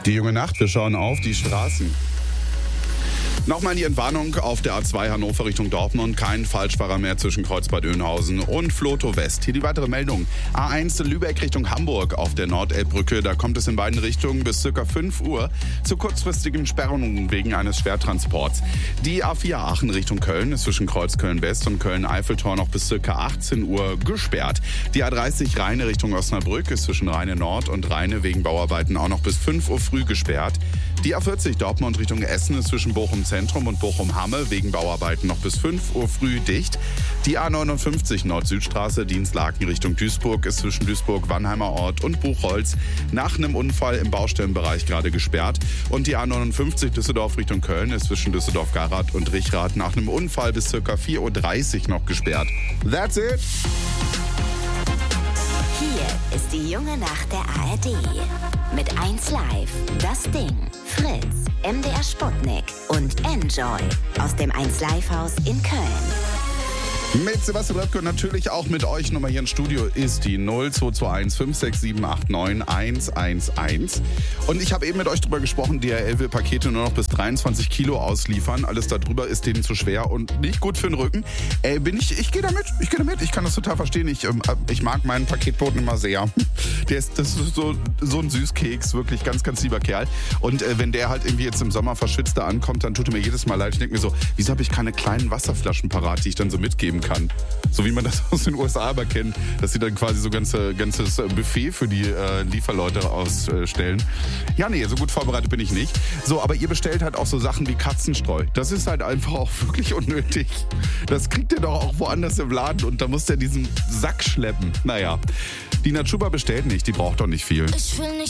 Die junge Nacht, wir schauen auf die Straßen. Nochmal die Entwarnung auf der A2 Hannover Richtung Dortmund. Kein Falschfahrer mehr zwischen Kreuzbad Oeynhausen und Floto West. Hier die weitere Meldung. A1 Lübeck Richtung Hamburg auf der Nordelbbrücke. Da kommt es in beiden Richtungen bis ca. 5 Uhr zu kurzfristigen Sperrungen wegen eines Schwertransports. Die A4 Aachen Richtung Köln ist zwischen Kreuzköln West und Köln-Eiffeltor noch bis ca. 18 Uhr gesperrt. Die A30 Rheine Richtung Osnabrück ist zwischen Rheine Nord und Rheine wegen Bauarbeiten auch noch bis 5 Uhr früh gesperrt. Die A40 Dortmund Richtung Essen ist zwischen Bochum Zentrum und Bochum-Hamme wegen Bauarbeiten noch bis 5 Uhr früh dicht. Die A59 Nord-Süd-Straße Dienstlaken Richtung Duisburg ist zwischen Duisburg-Wannheimer Ort und Buchholz nach einem Unfall im Baustellenbereich gerade gesperrt. Und die A59 Düsseldorf Richtung Köln ist zwischen Düsseldorf-Garath und Richrath nach einem Unfall bis ca. 4.30 Uhr noch gesperrt. That's it! Hier ist die junge Nacht der ARD. Mit 1 Live, das Ding, Fritz, MDR Sputnik und Enjoy aus dem 1 Live Haus in Köln. Mit Sebastian Röpke und natürlich auch mit euch. Nummer hier im Studio ist die 0221 56789 111. Und ich habe eben mit euch drüber gesprochen, DHL will Pakete nur noch bis 23 Kilo ausliefern. Alles darüber ist denen zu schwer und nicht gut für den Rücken. Ich gehe damit. Ich kann das total verstehen. Ich mag meinen Paketboten immer sehr. Das ist so ein Süßkeks, wirklich ganz, ganz lieber Kerl. Und wenn der halt irgendwie jetzt im Sommer verschwitzt da ankommt, dann tut er mir jedes Mal leid. Ich denke mir so, wieso habe ich keine kleinen Wasserflaschen parat, die ich dann so mitgeben kann? So wie man das aus den USA aber kennt, dass sie dann quasi so ganzes Buffet für die Lieferleute ausstellen. Ja, nee, so gut vorbereitet bin ich nicht. So, aber ihr bestellt halt auch so Sachen wie Katzenstreu. Das ist halt einfach auch wirklich unnötig. Das kriegt ihr doch auch woanders im Laden und da muss der diesen Sack schleppen. Naja, die Natschuba bestellt nicht, die braucht doch nicht viel. Ich will nicht